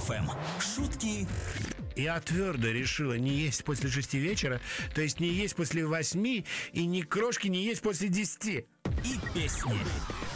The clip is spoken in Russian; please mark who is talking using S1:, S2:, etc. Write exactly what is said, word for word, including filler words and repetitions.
S1: эф эм. Шутки
S2: Я твердо решила не есть после шести вечера, то есть не есть после восьми и ни крошки не есть после десяти.
S1: и песни.